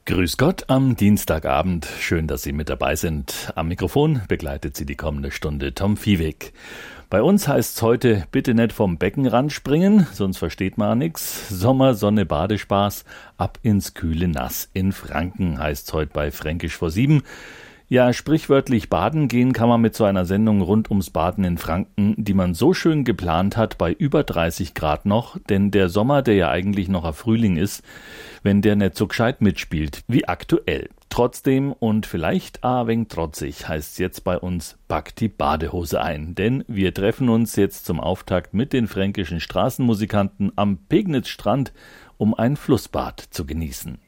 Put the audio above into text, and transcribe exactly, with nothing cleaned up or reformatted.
Grüß Gott am Dienstagabend. Schön, dass Sie mit dabei sind. Am Mikrofon begleitet Sie die kommende Stunde Tom Viehweg. Bei uns heißt's heute, bitte nicht vom Beckenrand springen, sonst versteht man nix. Sommer, Sonne, Badespaß, ab ins kühle Nass. In Franken heißt's heute bei Fränkisch vor sieben. Ja, sprichwörtlich baden gehen kann man mit so einer Sendung rund ums Baden in Franken, die man so schön geplant hat, bei über dreißig Grad noch, denn der Sommer, der ja eigentlich noch ein Frühling ist, wenn der nicht so gescheit mitspielt wie aktuell. Trotzdem und vielleicht a wenig trotzig heißt's jetzt bei uns, pack die Badehose ein, denn wir treffen uns jetzt zum Auftakt mit den fränkischen Straßenmusikanten am Pegnitzstrand, um ein Flussbad zu genießen.